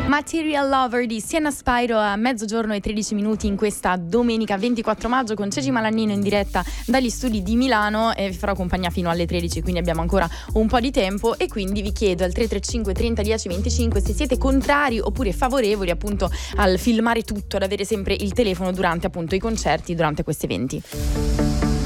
Material Lover di Sienna Spyro a mezzogiorno e 13 minuti in questa domenica 24 maggio con Ceci Malannino in diretta dagli studi di Milano, e vi farò compagnia fino alle 13, quindi abbiamo ancora un po' di tempo, e quindi vi chiedo al 335 30 10 25 se siete contrari oppure favorevoli appunto al filmare tutto, ad avere sempre il telefono durante appunto i concerti, durante questi eventi.